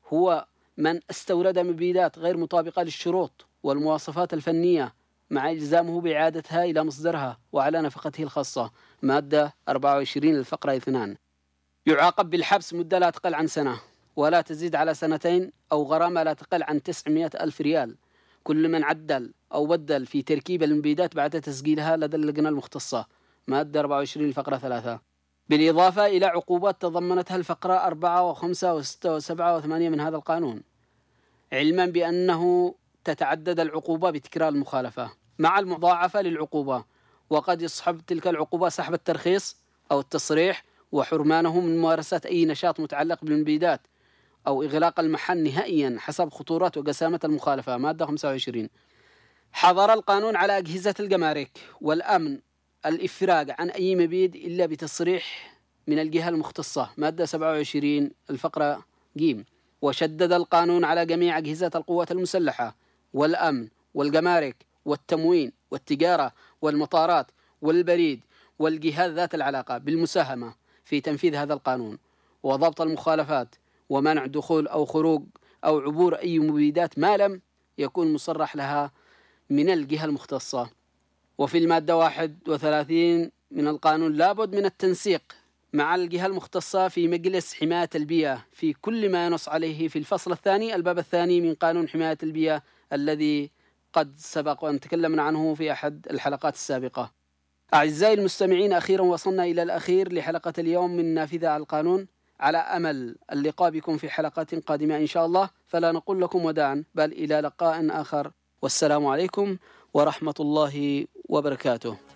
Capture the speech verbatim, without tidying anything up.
هو من استورد مبيدات غير مطابقة للشروط والمواصفات الفنية مع إلزامه بإعادتها إلى مصدرها وعلى نفقته الخاصة. مادة أربعة وعشرين الفقرة اثنان. يعاقب بالحبس مدة لا تقل عن سنة ولا تزيد على سنتين، أو غرامة لا تقل عن تسعمائة ألف ريال كل من عدل أو بدل في تركيب المبيدات بعد تسجيلها لدى اللجنة المختصة. مادة أربعة وعشرين الفقرة ثلاثة. بالإضافة إلى عقوبات تضمنتها الفقرة أربعة وخمسة وستة وسبعة وثمانية من هذا القانون، علما بأنه تتعدد العقوبة بتكرار المخالفة مع المضاعفة للعقوبة، وقد يصحب تلك العقوبة سحب الترخيص أو التصريح وحرمانه من ممارسة أي نشاط متعلق بالمبيدات أو إغلاق المحل نهائيا حسب خطورة وجسامة المخالفة. مادة خمسة وعشرين. حظر القانون على أجهزة الجمارك والأمن الإفراج عن أي مبيد إلا بتصريح من الجهة المختصة. مادة سبعة وعشرين الفقرة ج. وشدد القانون على جميع أجهزة القوات المسلحة والأمن والجمارك والتموين والتجارة والمطارات والبريد والجهات ذات العلاقة بالمساهمة في تنفيذ هذا القانون وضبط المخالفات ومنع دخول أو خروج أو عبور أي مبيدات ما لم يكون مصرح لها من الجهة المختصة. وفي المادة واحد وثلاثين من القانون لابد من التنسيق مع الجهة المختصة في مجلس حماية البيئة في كل ما ينص عليه في الفصل الثاني الباب الثاني من قانون حماية البيئة الذي قد سبق وأن تكلمنا عنه في أحد الحلقات السابقة. أعزائي المستمعين، أخيرا وصلنا إلى الأخير لحلقة اليوم من نافذة على القانون، على أمل اللقاء بكم في حلقات قادمة إن شاء الله، فلا نقول لكم وداعا بل إلى لقاء آخر، والسلام عليكم ورحمة الله وبركاته.